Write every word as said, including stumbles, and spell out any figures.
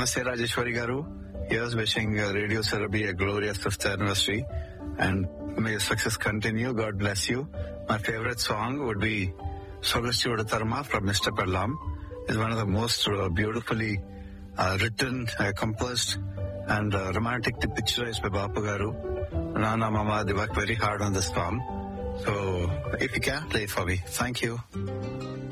Namaste, Rajeshwari Garu. Here's wishing uh, Radio Surabhi a glorious fifth anniversary, and may your success continue. God bless you. My favorite song would be Sogastuda Tarma from Mister Perlam. It's one of the most uh, beautifully uh, written, uh, composed, and uh, romantic picturized by Bapu Garu. Nana Mama, they worked very hard on this song. So, if you can, play it for me. Thank you.